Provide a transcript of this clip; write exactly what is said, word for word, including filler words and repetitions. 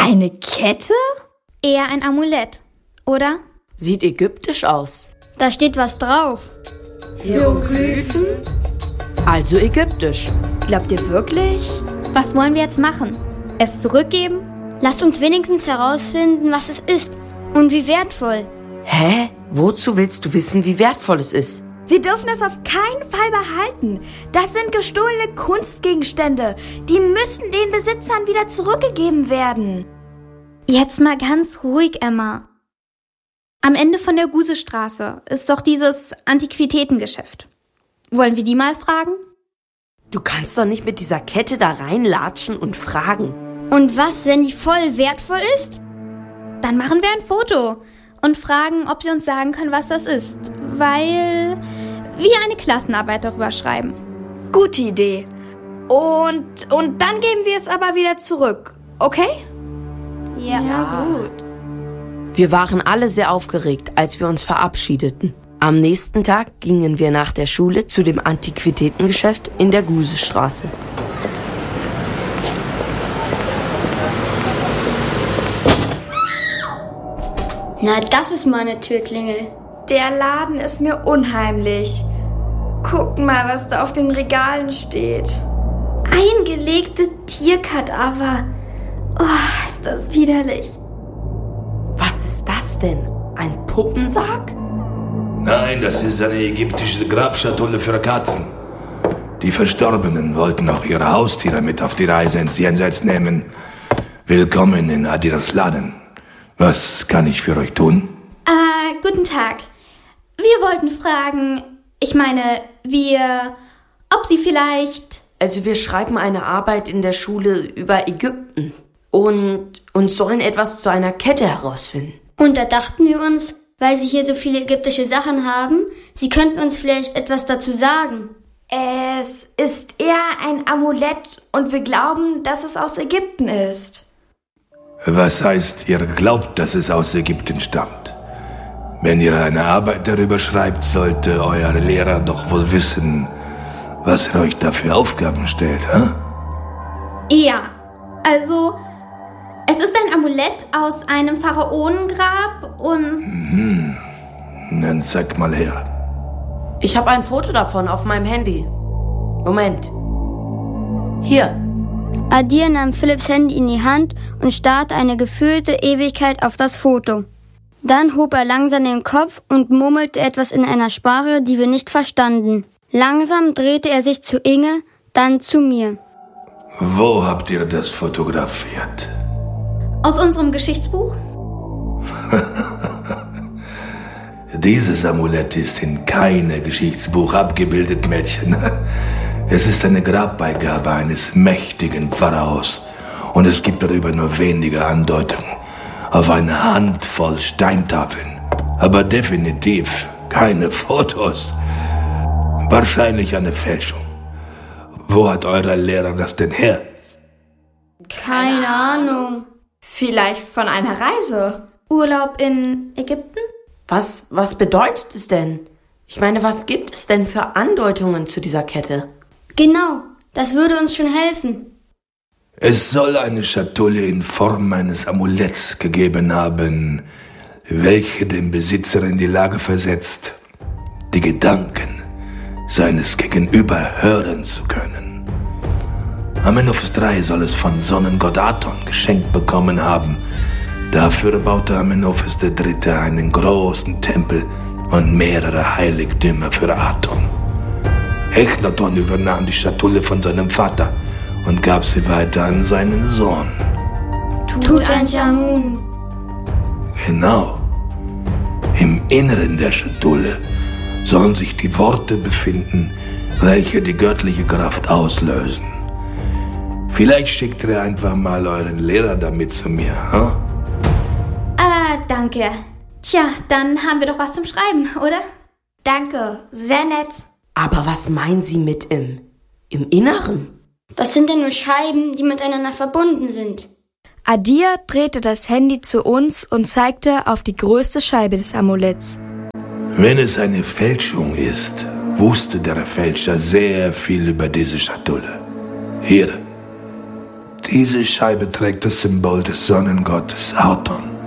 Eine Kette? Eher ein Amulett, oder? Sieht ägyptisch aus. Da steht was drauf. Hieroglyphen? Also ägyptisch. Glaubt ihr wirklich? Was wollen wir jetzt machen? Es zurückgeben? Lasst uns wenigstens herausfinden, was es ist und wie wertvoll. Hä? Wozu willst du wissen, wie wertvoll es ist? Wir dürfen das auf keinen Fall behalten. Das sind gestohlene Kunstgegenstände. Die müssen den Besitzern wieder zurückgegeben werden. Jetzt mal ganz ruhig, Emma. Am Ende von der Gusestraße ist doch dieses Antiquitätengeschäft. Wollen wir die mal fragen? Du kannst doch nicht mit dieser Kette da reinlatschen und fragen. Und was, wenn die voll wertvoll ist? Dann machen wir ein Foto und fragen, ob sie uns sagen können, was das ist. Weil wir eine Klassenarbeit darüber schreiben. Gute Idee. Und, und dann geben wir es aber wieder zurück, okay? Ja, Ja. gut. Wir waren alle sehr aufgeregt, als wir uns verabschiedeten. Am nächsten Tag gingen wir nach der Schule zu dem Antiquitätengeschäft in der Gusestraße. Na, das ist mal eine Türklingel. Der Laden ist mir unheimlich. Guckt mal, was da auf den Regalen steht. Eingelegte Tierkadaver. Oh, ist das widerlich. Was ist das denn? Ein Puppensarg? Nein, das ist eine ägyptische Grabschatulle für Katzen. Die Verstorbenen wollten auch ihre Haustiere mit auf die Reise ins Jenseits nehmen. Willkommen in Adiras Laden. Was kann ich für euch tun? Äh, guten Tag. Wir wollten fragen, ich meine, wir, ob Sie vielleicht... Also wir schreiben eine Arbeit in der Schule über Ägypten und, und sollen etwas zu einer Kette herausfinden. Und da dachten wir uns, weil Sie hier so viele ägyptische Sachen haben, Sie könnten uns vielleicht etwas dazu sagen. Es ist eher ein Amulett und wir glauben, dass es aus Ägypten ist. Was heißt, ihr glaubt, dass es aus Ägypten stammt? Wenn ihr eine Arbeit darüber schreibt, sollte euer Lehrer doch wohl wissen, was er euch da für Aufgaben stellt, hä? Ja, also, es ist ein Amulett aus einem Pharaonengrab und... Dann zeig mal her. Ich habe ein Foto davon auf meinem Handy. Moment. Hier. Adir nahm Philipps Handy in die Hand und starrte eine gefühlte Ewigkeit auf das Foto. Dann hob er langsam den Kopf und murmelte etwas in einer Sprache, die wir nicht verstanden. Langsam drehte er sich zu Inge, dann zu mir. Wo habt ihr das fotografiert? Aus unserem Geschichtsbuch? Dieses Amulett ist in keinem Geschichtsbuch abgebildet, Mädchen. Es ist eine Grabbeigabe eines mächtigen Pharaos und es gibt darüber nur wenige Andeutungen auf eine Handvoll Steintafeln, aber definitiv keine Fotos. Wahrscheinlich eine Fälschung. Wo hat euer Lehrer das denn her? Keine Ahnung. Vielleicht von einer Reise. Urlaub in Ägypten? Was, was bedeutet es denn? Ich meine, was gibt es denn für Andeutungen zu dieser Kette? Genau, das würde uns schon helfen. Es soll eine Schatulle in Form eines Amuletts gegeben haben, welche den Besitzer in die Lage versetzt, die Gedanken seines Gegenüber hören zu können. Amenophis der Dritte soll es von Sonnengott Aton geschenkt bekommen haben. Dafür baute Amenophis der Dritte einen großen Tempel und mehrere Heiligtümer für Aton. Echnaton übernahm die Schatulle von seinem Vater und gab sie weiter an seinen Sohn. Tutanchamun. Genau. Im Inneren der Schatulle sollen sich die Worte befinden, welche die göttliche Kraft auslösen. Vielleicht schickt ihr einfach mal euren Lehrer damit zu mir, hm? Ah, danke. Tja, dann haben wir doch was zum Schreiben, oder? Danke, sehr nett. Aber was meinen Sie mit im, im Inneren? Das sind ja nur Scheiben, die miteinander verbunden sind. Adir drehte das Handy zu uns und zeigte auf die größte Scheibe des Amuletts. Wenn es eine Fälschung ist, wusste der Fälscher sehr viel über diese Schatulle. Hier, Diese Scheibe trägt das Symbol des Sonnengottes Aton.